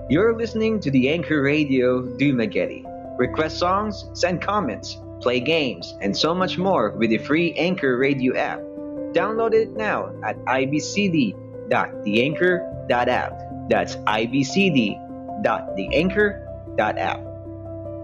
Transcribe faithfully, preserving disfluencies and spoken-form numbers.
You're listening to the Anchor Radio Dumagetti. Request songs, send comments, play games, and so much more with the free Anchor Radio app. Download it now at ibcd dot the anchor dot app. That's ibcd dot the anchor dot app.